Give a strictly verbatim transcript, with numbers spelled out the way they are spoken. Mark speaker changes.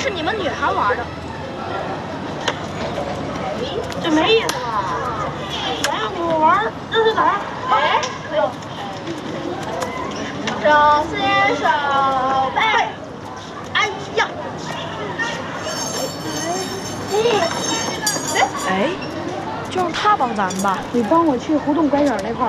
Speaker 1: 是你们女孩玩的，这没意思啊！来，我玩日式打。哎，可以。手牵手背。哎呀！
Speaker 2: 哎，就让他帮咱们吧。
Speaker 1: 你帮我去胡同拐角那块儿。